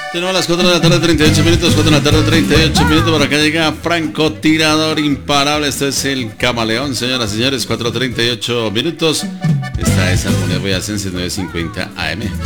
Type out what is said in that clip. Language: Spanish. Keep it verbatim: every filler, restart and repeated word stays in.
Tenemos las cuatro de la tarde, treinta y ocho minutos, cuatro de la tarde, treinta y ocho minutos, por acá llega francotirador imparable, este es el Camaleón, señoras y señores, cuatro treinta y ocho minutos, esta es Armonía Boyacense nueve cincuenta A M.